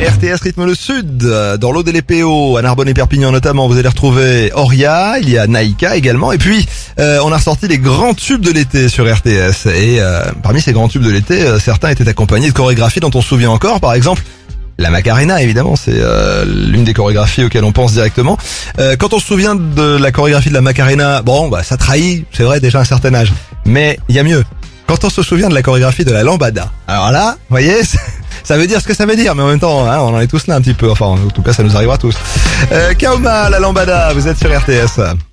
RTS rythme le sud, dans l'Aude et les PO, à Narbonne et Perpignan notamment, vous allez retrouver Oria, il y a Naïka également, et puis on a ressorti les grands tubes de l'été sur RTS, et parmi ces grands tubes de l'été, certains étaient accompagnés de chorégraphies dont on se souvient encore, par exemple la Macarena, évidemment, c'est l'une des chorégraphies auxquelles on pense directement. Quand on se souvient de la chorégraphie de la Macarena, bon, ça trahit, c'est vrai, déjà un certain âge, mais il y a mieux. Quand on se souvient de la chorégraphie de la lambada, alors là, vous voyez, ça veut dire ce que ça veut dire, mais en même temps, on en est tous là un petit peu, enfin, en tout cas, ça nous arrivera tous. Kaoma, la lambada, vous êtes sur RTS.